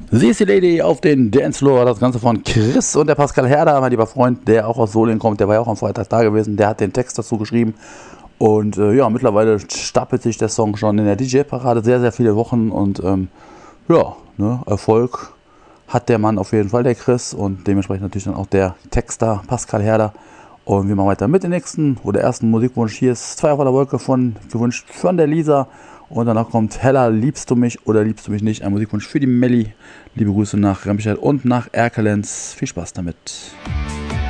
Sie ist die Lady auf den Dancefloor, das Ganze von Chris und der Pascal Herder, mein lieber Freund, der auch aus Solingen kommt, der war ja auch am Freitag da gewesen, der hat den Text dazu geschrieben und ja, mittlerweile stapelt sich der Song schon in der DJ-Parade sehr, sehr viele Wochen und Erfolg hat der Mann auf jeden Fall, der Chris, und dementsprechend natürlich dann auch der Texter Pascal Herder. Und wir machen weiter mit dem nächsten, wo der ersten Musikwunsch hier ist, 2 auf der Wolke gewünscht von der Lisa. Und danach kommt Hella, liebst du mich oder liebst du mich nicht? Ein Musikwunsch für die Melli. Liebe Grüße nach Remscheid und nach Erkelenz. Viel Spaß damit.